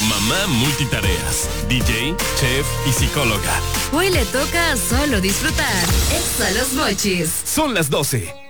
Mamá multitareas, DJ, chef y psicóloga. Hoy le toca solo disfrutar. Exa Los Mochis. Son las 12.